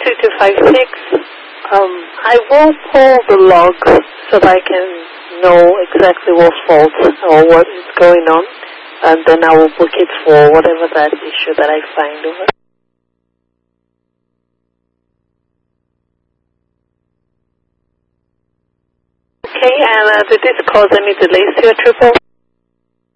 2256. I will pull the log so that I can know exactly what fault or what is going on, and then I will book it for whatever that issue that I find over. Okay, and did this cause any delays to your trip over?